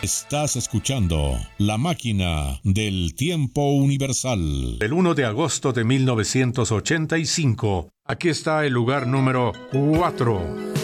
Estás escuchando La Máquina del Tiempo Universal. El 1 de agosto de 1985. Aquí está el lugar número 4.